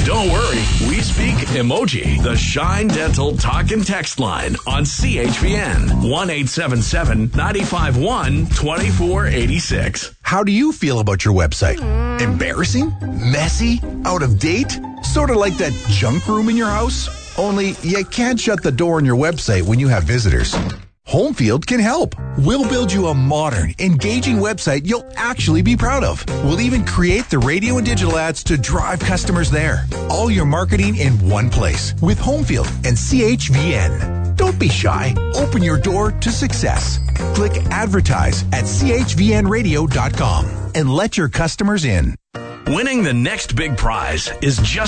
Don't worry, we speak emoji. The Shine Dental talk and text line on CHVN 1-877-951-2486. How do you feel about your website? Embarrassing? Messy? Out of date? Sort of like that junk room in your house? Only you can't shut the door on your website when you have visitors. Homefield can help. We'll build you a modern, engaging website you'll actually be proud of. We'll even create the radio and digital ads to drive customers there. All your marketing in one place with Homefield and CHVN. Don't be shy. Open your door to success. Click advertise at chvnradio.com and let your customers in. Winning the next big prize is just